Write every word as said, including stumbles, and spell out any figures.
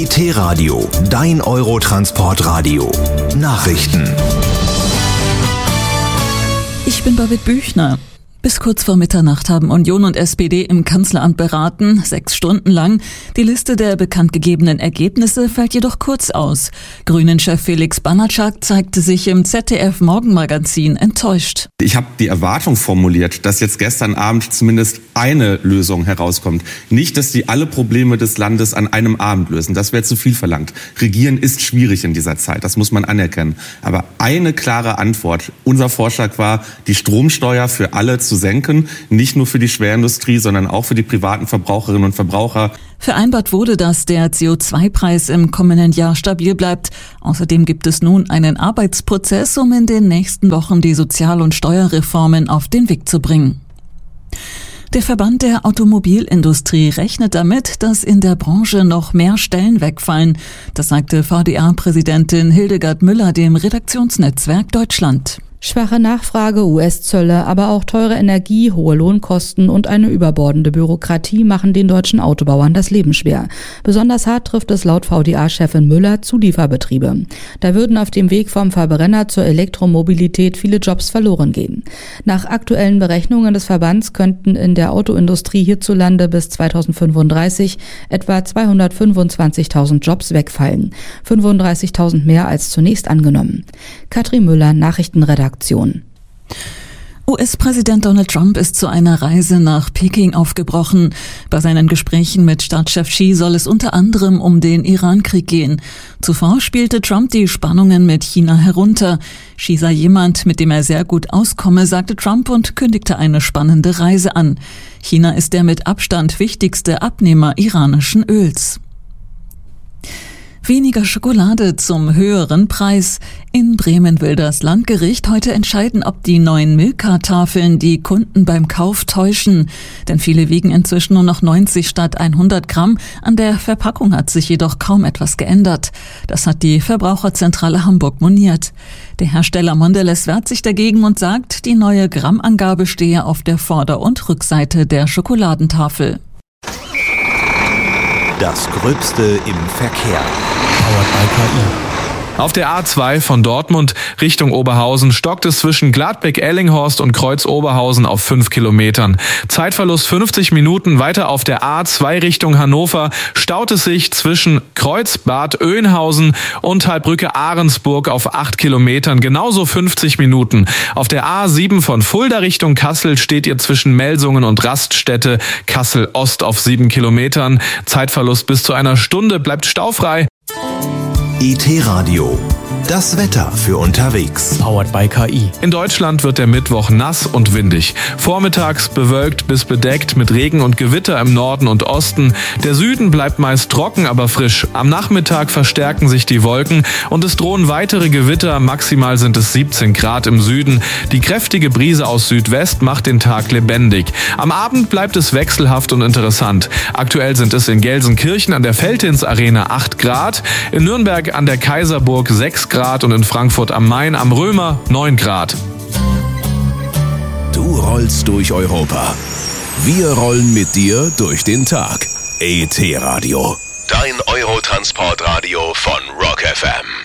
E T-Radio, dein Eurotransportradio. Nachrichten. Ich bin Birgit Büchner. Bis kurz vor Mitternacht haben Union und S P D im Kanzleramt beraten, sechs Stunden lang. Die Liste der bekanntgegebenen Ergebnisse fällt jedoch kurz aus. Grünen-Chef Felix Banatschak zeigte sich im Z D F-Morgenmagazin enttäuscht. Ich habe die Erwartung formuliert, dass jetzt gestern Abend zumindest eine Lösung herauskommt. Nicht, dass die alle Probleme des Landes an einem Abend lösen. Das wäre zu viel verlangt. Regieren ist schwierig in dieser Zeit, das muss man anerkennen. Aber eine klare Antwort. Unser Vorschlag war, die Stromsteuer für alle zu senken, nicht nur für die Schwerindustrie, sondern auch für die privaten Verbraucherinnen und Verbraucher. Vereinbart wurde, dass der C O zwei Preis im kommenden Jahr stabil bleibt. Außerdem gibt es nun einen Arbeitsprozess, um in den nächsten Wochen die Sozial- und Steuerreformen auf den Weg zu bringen. Der Verband der Automobilindustrie rechnet damit, dass in der Branche noch mehr Stellen wegfallen. Das sagte V D A-Präsidentin Hildegard Müller dem Redaktionsnetzwerk Deutschland. Schwache Nachfrage, U S-Zölle, aber auch teure Energie, hohe Lohnkosten und eine überbordende Bürokratie machen den deutschen Autobauern das Leben schwer. Besonders hart trifft es laut V D A-Chefin Müller Zulieferbetriebe. Da würden auf dem Weg vom Verbrenner zur Elektromobilität viele Jobs verloren gehen. Nach aktuellen Berechnungen des Verbands könnten in der Autoindustrie hierzulande bis zweitausendfünfunddreißig etwa zweihundertfünfundzwanzigtausend Jobs wegfallen. fünfunddreißigtausend mehr als zunächst angenommen. Katrin Müller, Nachrichtenredaktion. U S-Präsident Donald Trump ist zu einer Reise nach Peking aufgebrochen. Bei seinen Gesprächen mit Staatschef Xi soll es unter anderem um den Iran-Krieg gehen. Zuvor spielte Trump die Spannungen mit China herunter. Xi sei jemand, mit dem er sehr gut auskomme, sagte Trump und kündigte eine spannende Reise an. China ist der mit Abstand wichtigste Abnehmer iranischen Öls. Weniger Schokolade zum höheren Preis. In Bremen will das Landgericht heute entscheiden, ob die neuen Milka-Tafeln die Kunden beim Kauf täuschen. Denn viele wiegen inzwischen nur noch neunzig statt hundert Gramm. An der Verpackung hat sich jedoch kaum etwas geändert. Das hat die Verbraucherzentrale Hamburg moniert. Der Hersteller Mondelez wehrt sich dagegen und sagt, die neue Grammangabe stehe auf der Vorder- und Rückseite der Schokoladentafel. Das Gröbste im Verkehr. Powered by K I. Auf der A zwei von Dortmund Richtung Oberhausen stockt es zwischen Gladbeck-Ellinghorst und Kreuz-Oberhausen auf fünf Kilometern. Zeitverlust fünfzig Minuten. Weiter auf der A zwei Richtung Hannover staut es sich zwischen Kreuz-Bad Oeynhausen und Heilbrücke-Ahrensburg auf acht Kilometern. Genauso fünfzig Minuten. Auf der A sieben von Fulda Richtung Kassel steht ihr zwischen Melsungen und Raststätte Kassel-Ost auf sieben Kilometern. Zeitverlust bis zu einer Stunde, bleibt staufrei. E T-Radio, das Wetter für unterwegs. Powered by K I. In Deutschland wird der Mittwoch nass und windig. Vormittags bewölkt bis bedeckt mit Regen und Gewitter im Norden und Osten. Der Süden bleibt meist trocken, aber frisch. Am Nachmittag verstärken sich die Wolken und es drohen weitere Gewitter. Maximal sind es siebzehn Grad im Süden. Die kräftige Brise aus Südwest macht den Tag lebendig. Am Abend bleibt es wechselhaft und interessant. Aktuell sind es in Gelsenkirchen an der Veltins Arena acht Grad, in Nürnberg an der Kaiserburg sechs Grad und in Frankfurt am Main am Römer neun Grad. Du rollst durch Europa. Wir rollen mit dir durch den Tag. E T-Radio. Dein Eurotransportradio von Rock F M.